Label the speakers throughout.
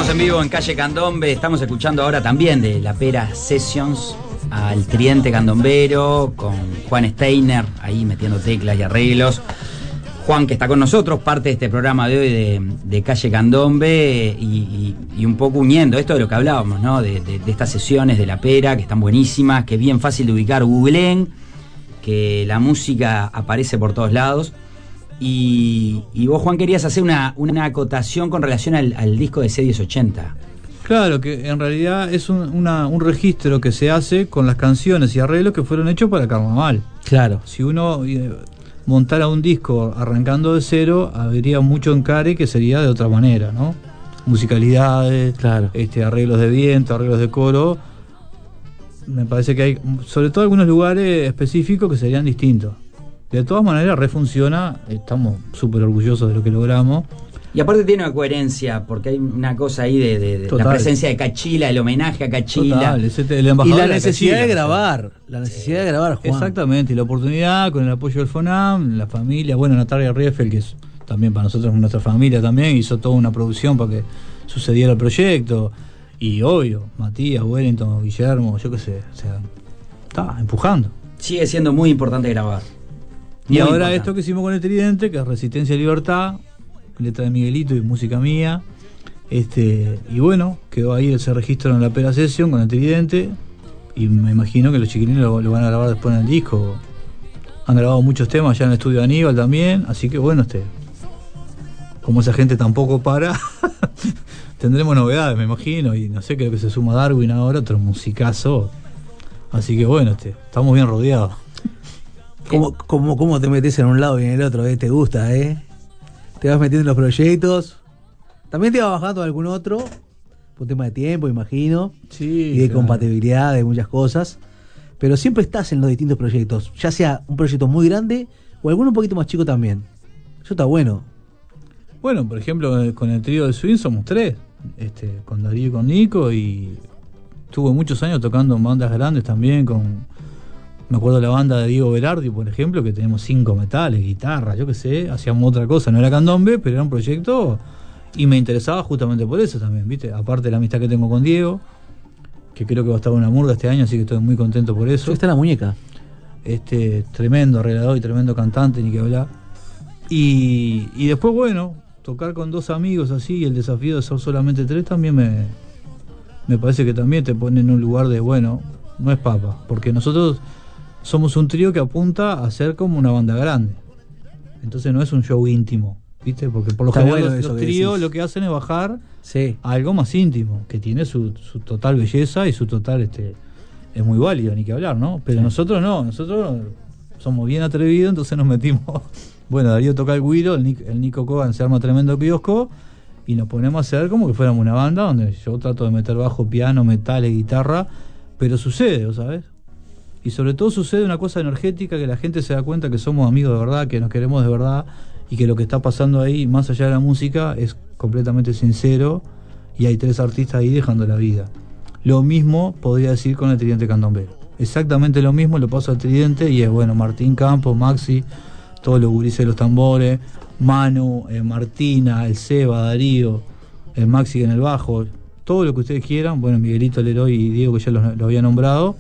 Speaker 1: en vivo en Calle Candombe. Estamos escuchando ahora también de La Pera Sessions al Tridente Candombero con Juan Steiner ahí metiendo teclas y arreglos. Juan, que está con nosotros, parte de este programa de hoy de Calle Candombe y un poco uniendo esto de lo que hablábamos, ¿no? De estas sesiones de La Pera, que están buenísimas, que es bien fácil de ubicar. Googleen, que la música aparece por todos lados. Y vos, Juan, querías hacer una acotación con relación al disco de C1080.
Speaker 2: Claro, que en realidad es un registro que se hace con las canciones y arreglos que fueron hechos para Carnaval. Claro. Si uno montara un disco arrancando de cero, habría mucho encare que sería de otra manera, ¿no? Musicalidades, claro, arreglos de viento, arreglos de coro. Me parece que hay, sobre todo algunos lugares específicos que serían distintos. De todas maneras, refunciona, estamos súper orgullosos de lo que logramos.
Speaker 1: Y aparte tiene una coherencia, porque hay una cosa ahí de la presencia de Cachila, el homenaje a Cachila.
Speaker 2: Total, el embajador y la necesidad de grabar, Juan. Exactamente, y la oportunidad con el apoyo del FONAM, la familia, bueno, Natalia Rieffel, que es también para nosotros nuestra familia también, hizo toda una producción para que sucediera el proyecto. Y obvio, Matías, Wellington, Guillermo, yo qué sé, o sea, está empujando.
Speaker 1: Sigue siendo muy importante grabar.
Speaker 2: Y ahora importante. Esto que hicimos con el Tridente, que es Resistencia y Libertad, letra de Miguelito y música mía. Y bueno, quedó ahí ese registro en La Pera Session con el Tridente. Y me imagino que los chiquilines lo van a grabar después en el disco. Han grabado muchos temas ya en el estudio de Aníbal también. Así que bueno, como esa gente tampoco para, tendremos novedades, me imagino. Y no sé, creo que se suma Darwin ahora, otro musicazo. Así que bueno, estamos bien rodeados.
Speaker 3: ¿Cómo te metes en un lado y en el otro? ¿Te gusta, te vas metiendo en los proyectos? También te vas bajando a algún otro, por tema de tiempo, imagino,
Speaker 2: sí,
Speaker 3: y de compatibilidad, de muchas cosas. Pero siempre estás en los distintos proyectos, ya sea un proyecto muy grande o alguno un poquito más chico también. Eso está bueno.
Speaker 2: Bueno, por ejemplo, con el trío de Swing somos 3, con Darío y con Nico, y estuve muchos años tocando en bandas grandes también, me acuerdo de la banda de Diego Berardi, por ejemplo, que teníamos 5 metales, guitarra, yo qué sé, hacíamos otra cosa, no era candombe, pero era un proyecto y me interesaba justamente por eso también, ¿viste? Aparte de la amistad que tengo con Diego, que creo que va a estar en una murga este año, así que estoy muy contento por eso.
Speaker 3: Está en la muñeca.
Speaker 2: Tremendo arreglador y tremendo cantante, ni que hablar. Y después, bueno, tocar con 2 amigos así, y el desafío de ser solamente 3 también me parece que también te pone en un lugar de, bueno, no es papa, porque nosotros somos un trío que apunta a ser como una banda grande. Entonces no es un show íntimo, ¿viste? Porque por lo general los tríos lo que hacen es bajar a algo más íntimo, que tiene su total belleza y su total es muy válido, ni que hablar, ¿no? Pero nosotros no, nosotros somos bien atrevidos, entonces nos metimos. Bueno, Darío toca el güiro, el Nico Cogan se arma tremendo kiosco y nos ponemos a hacer como que fuéramos una banda donde yo trato de meter bajo, piano, metales, guitarra, pero sucede, ¿sabes? Y sobre todo sucede una cosa energética, que la gente se da cuenta que somos amigos de verdad, que nos queremos de verdad y que lo que está pasando ahí, más allá de la música, es completamente sincero y hay 3 artistas ahí dejando la vida. Lo mismo podría decir con el Tridente Candombero. Exactamente lo mismo lo pasa al Tridente y es, bueno, Martín Campos, Maxi, todos los gurises de los tambores, Manu, Martina, el Seba, Darío, el Maxi en el bajo, todo lo que ustedes quieran, bueno, Miguelito, Leroy y Diego, que ya lo había nombrado.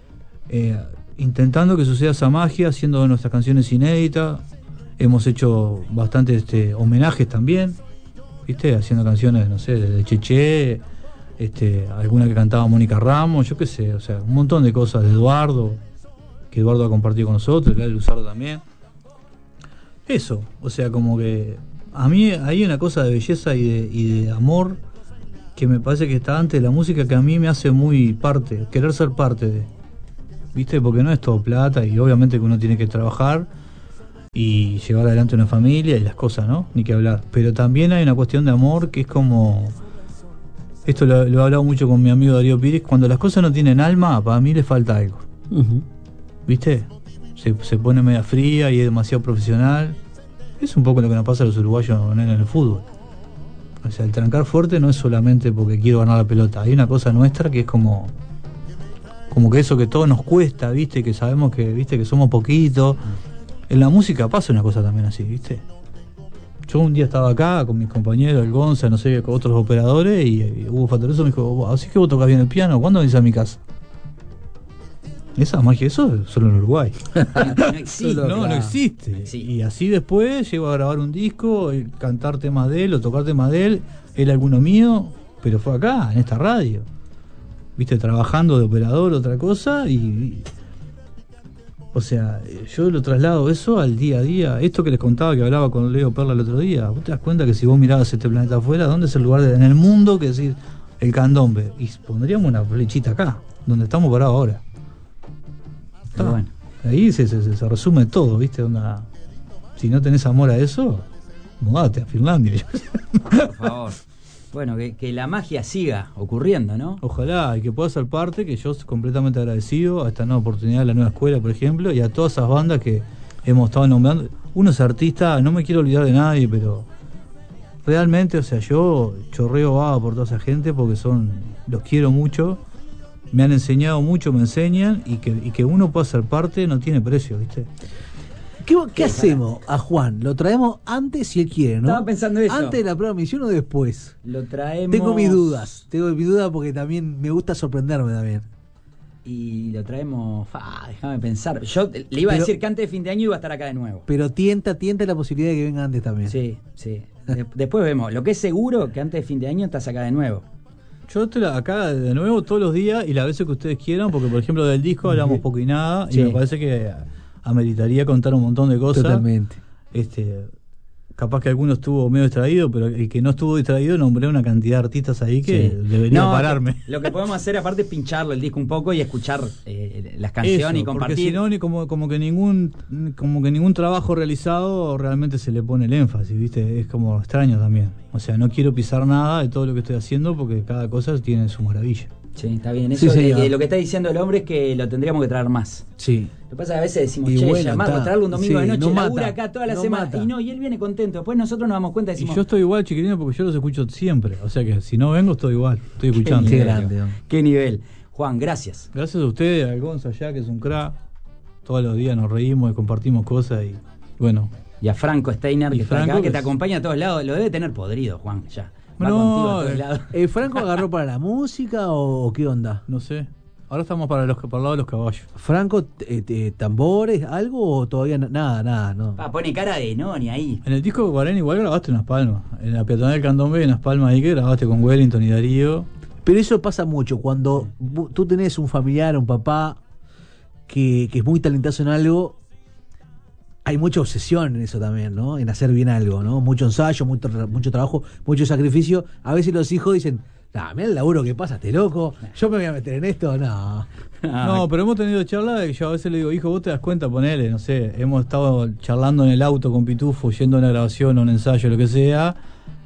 Speaker 2: Intentando que suceda esa magia, haciendo nuestras canciones inéditas. Hemos hecho bastantes homenajes también, ¿viste? Haciendo canciones, no sé, de Cheche, alguna que cantaba Mónica Ramos, yo qué sé, o sea, un montón de cosas de Eduardo, que Eduardo ha compartido con nosotros, el Luzardo también. Eso, o sea, como que a mí hay una cosa de belleza y de amor que me parece que está antes de la música, que a mí me hace muy parte, querer ser parte de, ¿viste? Porque no es todo plata y obviamente que uno tiene que trabajar y llevar adelante una familia y las cosas, ¿no? Ni que hablar. Pero también hay una cuestión de amor que es como... Esto lo he hablado mucho con mi amigo Darío Pires. Cuando las cosas no tienen alma, para mí le falta algo. ¿Viste? Se pone media fría y es demasiado profesional. Es un poco lo que nos pasa a los uruguayos en el fútbol. O sea, el trancar fuerte no es solamente porque quiero ganar la pelota. Hay una cosa nuestra que es como que eso que todo nos cuesta, ¿viste? Que sabemos que, ¿viste? Que somos poquitos. En la música pasa una cosa también así, ¿viste? yo un día estaba acá con mis compañeros, el Gonza, no sé, con otros operadores, y Hugo Fattoruso me dijo, así que vos tocas bien el piano, ¿cuándo venís a mi casa? Esa magia, eso solo en Uruguay.
Speaker 1: No existe.
Speaker 2: No existe.
Speaker 1: Sí.
Speaker 2: Y así después llego a grabar un disco, cantar temas de él o tocar temas de él alguno mío, pero fue acá, en esta radio. Viste, trabajando de operador, otra cosa, o sea, yo lo traslado eso al día a día. Esto que les contaba, que hablaba con Leo Perla el otro día, vos te das cuenta que si vos mirabas este planeta afuera, ¿dónde es el lugar en el mundo que decir el candombe? Y pondríamos una flechita acá, donde estamos parados ahora.
Speaker 1: Bueno.
Speaker 2: Ahí se resume todo, ¿viste? Si no tenés amor a eso, mudate a Finlandia.
Speaker 1: Por favor. Bueno, que la magia siga ocurriendo, ¿no?
Speaker 2: Ojalá, y que pueda ser parte, que yo estoy completamente agradecido a esta nueva oportunidad de la nueva escuela, por ejemplo, y a todas esas bandas que hemos estado nombrando. Uno es artista, no me quiero olvidar de nadie, pero realmente, o sea, yo chorreo baba por toda esa gente porque los quiero mucho. Me han enseñado mucho, me enseñan, y que uno pueda ser parte no tiene precio, ¿viste?
Speaker 3: ¿Qué hacemos a Juan? ¿Lo traemos antes si él quiere, no?
Speaker 1: Estaba pensando eso.
Speaker 3: ¿Antes de la prueba de misión o después?
Speaker 1: Lo traemos.
Speaker 3: Tengo mis dudas porque también me gusta sorprenderme también.
Speaker 1: Y lo traemos. Déjame pensar. Yo le iba a decir que antes de fin de año iba a estar acá de nuevo.
Speaker 3: Pero tienta la posibilidad de que venga antes también.
Speaker 1: Sí. Después vemos. Lo que es seguro que antes de fin de año estás acá de nuevo.
Speaker 2: Yo estoy acá de nuevo todos los días y las veces que ustedes quieran, porque por ejemplo del disco hablamos poco y nada, y me parece que ameritaría contar un montón de cosas.
Speaker 3: Totalmente.
Speaker 2: Capaz que alguno estuvo medio distraído, pero el que no estuvo distraído nombré una cantidad de artistas ahí que debería pararme.
Speaker 1: Lo que podemos hacer aparte es pincharlo el disco un poco y escuchar las canciones y compartir.
Speaker 2: Porque si no, como que ningún trabajo realizado realmente se le pone el énfasis, ¿viste? Es como extraño también. O sea, no quiero pisar nada de todo lo que estoy haciendo porque cada cosa tiene su maravilla.
Speaker 1: Sí, está bien. Eso lo que está diciendo el hombre es que lo tendríamos que traer más.
Speaker 3: Sí.
Speaker 1: Lo que pasa es que a veces decimos, llamar, traerlo un domingo de noche, labura acá toda la semana. Y él viene contento. Después nosotros nos damos cuenta y decimos.
Speaker 2: Y yo estoy igual, chiquilino, porque yo los escucho siempre. O sea que si no vengo, estoy igual. Estoy escuchando.
Speaker 3: Qué grande.
Speaker 1: Qué nivel. Juan, gracias.
Speaker 2: Gracias a ustedes, al Gonza allá, que es un crack. Todos los días nos reímos y compartimos cosas y bueno.
Speaker 1: Y a Franco Steiner, que está acá, que te
Speaker 2: es...
Speaker 1: acompaña a todos lados. Lo debe tener podrido, Juan, ya. Va
Speaker 2: No,
Speaker 1: contigo a todos lados.
Speaker 3: ¿Franco agarró para la música o qué onda?
Speaker 2: No sé. Ahora estamos para el lado de los caballos.
Speaker 3: ¿Franco, tambores, algo o todavía nada? No.
Speaker 1: Pone cara de ni ahí.
Speaker 2: En el disco de Guarén igual grabaste unas palmas. En la peatonal del Candombe, unas palmas ahí que grabaste con Wellington y Darío.
Speaker 3: Pero eso pasa mucho cuando tú tenés un familiar, un papá que es muy talentoso en algo. Hay mucha obsesión en eso también, ¿no? En hacer bien algo, ¿no? Mucho ensayo, mucho trabajo, mucho sacrificio. A veces los hijos dicen, mira el laburo que pasa, loco. Yo me voy a meter en esto, no.
Speaker 2: No, pero hemos tenido charlas de que yo a veces le digo, hijo, vos te das cuenta, ponele, no sé, hemos estado charlando en el auto con Pitufo, yendo a una grabación o un ensayo, lo que sea,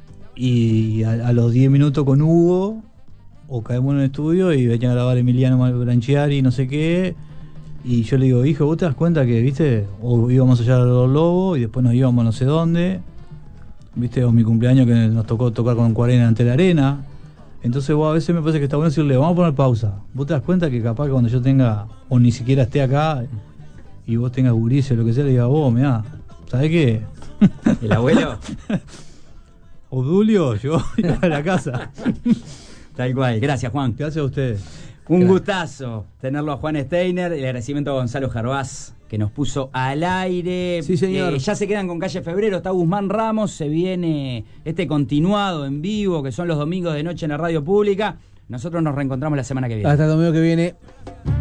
Speaker 2: y a los 10 minutos con Hugo, o caemos en un estudio y venía a grabar Emiliano Branchiari, no sé qué, y yo le digo, hijo, vos te das cuenta que, viste, o íbamos allá a los Lobos y después nos íbamos no sé dónde, viste, o mi cumpleaños que nos tocó tocar con 40 ante la arena. Entonces vos a veces me parece que está bueno decirle, vamos a poner pausa. Vos te das cuenta que capaz que cuando yo tenga, o ni siquiera esté acá, y vos tengas gurises o lo que sea, le diga, vos, mirá, ¿sabés qué?
Speaker 1: ¿El abuelo?
Speaker 2: Obdulio, yo iba a la casa.
Speaker 1: Tal cual. Gracias, Juan.
Speaker 2: Gracias a ustedes.
Speaker 1: Un gustazo tenerlo a Juan Steiner. El agradecimiento a Gonzalo Jarbás, que nos puso al aire.
Speaker 3: Sí, señor.
Speaker 1: Ya se quedan con Calle Febrero. Está Guzmán Ramos. Se viene este continuado en vivo, que son los domingos de noche en la radio pública. Nosotros nos reencontramos la semana que viene.
Speaker 3: Hasta el domingo que viene.